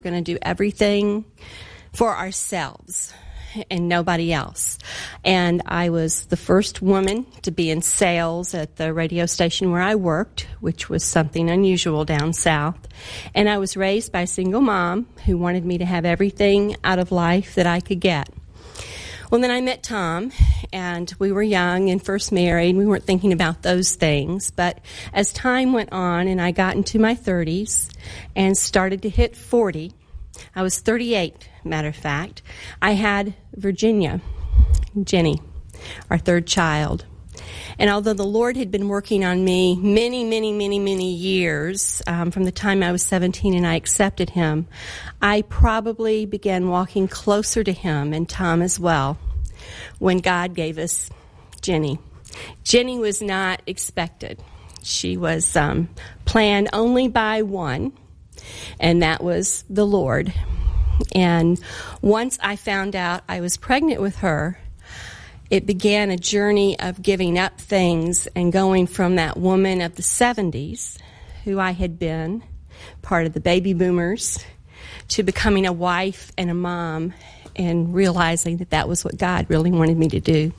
We're going to do everything for ourselves and nobody else. And I was the first woman to be in sales at the radio station where I worked, which was something unusual down south. And I was raised by a single mom who wanted me to have everything out of life that I could get. Well, then I met Tom, and we were young and first married. We weren't thinking about those things. But as time went on and I got into my 30s and started to hit 40, I was 38, matter of fact, I had Virginia, Jenny, our third child. And although the Lord had been working on me many years, from the time I was 17 and I accepted Him, I probably began walking closer to Him, and Tom as well, when God gave us Jenny. Jenny was not expected. She was planned only by one, and that was the Lord. And once I found out I was pregnant with her, it began a journey of giving up things and going from that woman of the 70s, who I had been, part of the baby boomers, to becoming a wife and a mom, and realizing that that was what God really wanted me to do.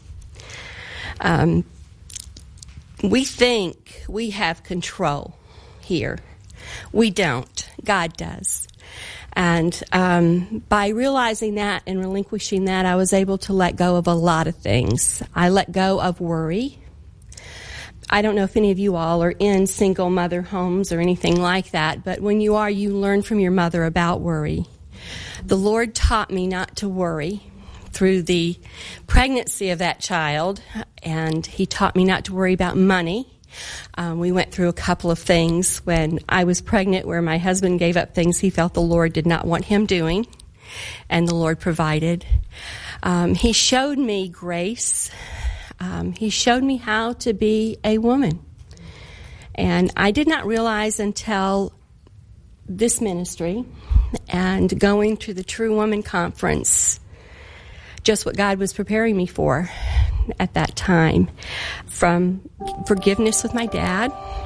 We think we have control here. We don't. God does. And by realizing that and relinquishing that, I was able to let go of a lot of things. I let go of worry. I don't know if any of you all are in single mother homes or anything like that, but when you are, you learn from your mother about worry. The Lord taught me not to worry through the pregnancy of that child, and He taught me not to worry about money. We went through a couple of things when I was pregnant where my husband gave up things he felt the Lord did not want him doing, and the Lord provided. He showed me grace. He showed me how to be a woman. And I did not realize until this ministry and going to the True Woman Conference just what God was preparing me for at that time. From forgiveness with my dad,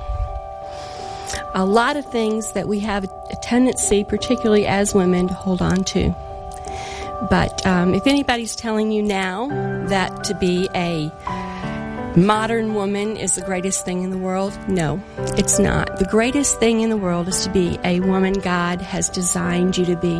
a lot of things that we have a tendency, particularly as women, to hold on to. But if anybody's telling you now that to be a modern woman is the greatest thing in the world, no, it's not. The greatest thing in the world is to be a woman God has designed you to be.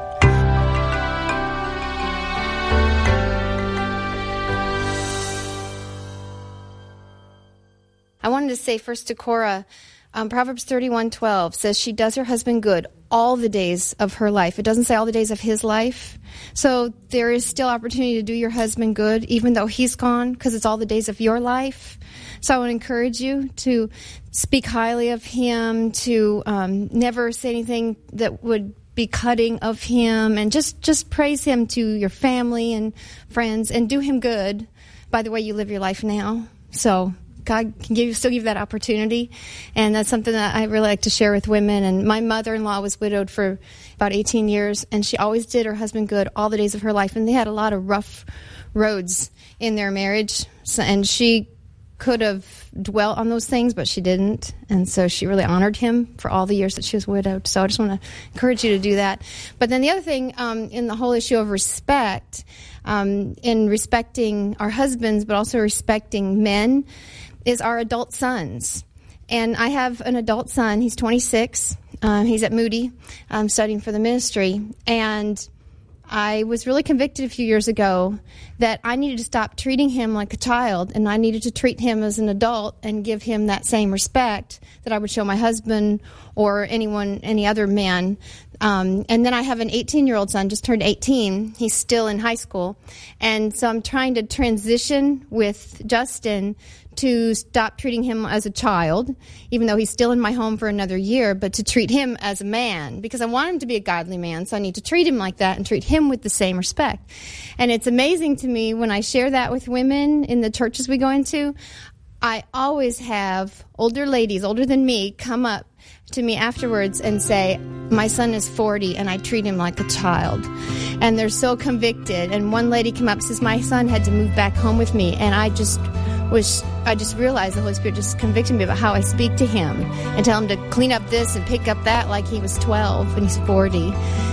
I wanted to say first to Cora, Proverbs 31:12 says she does her husband good all the days of her life. It doesn't say all the days of his life. So there is still opportunity to do your husband good, even though he's gone, because it's all the days of your life. So I want to encourage you to speak highly of him, to never say anything that would be cutting of him, and just praise him to your family and friends, and do him good by the way you live your life now. So God can still give you that opportunity, and that's something that I really like to share with women. And my mother-in-law was widowed for about 18 years, and she always did her husband good all the days of her life, and they had a lot of rough roads in their marriage, and she could have dwelt on those things, but she didn't, and so she really honored him for all the years that she was widowed. So I just want to encourage you to do that. But then the other thing, in the whole issue of respect, in respecting our husbands, but also respecting men, is our adult sons. And I have an adult son. He's 26. He's at Moody studying for the ministry. And I was really convicted a few years ago that I needed to stop treating him like a child, and I needed to treat him as an adult and give him that same respect that I would show my husband or any other man. And then I have an 18-year-old son, just turned 18. He's still in high school. And so I'm trying to transition with Justin to stop treating him as a child, even though he's still in my home for another year, but to treat him as a man, because I want him to be a godly man, so I need to treat him like that and treat him with the same respect. And it's amazing to me when I share that with women in the churches we go into, I always have older ladies, older than me, come up to me afterwards and say, my son is 40 and I treat him like a child. And they're so convicted. And one lady came up and says, my son had to move back home with me, and I just was I just realized the Holy Spirit just convicted me about how I speak to him and tell him to clean up this and pick up that like he was 12 and he's 40.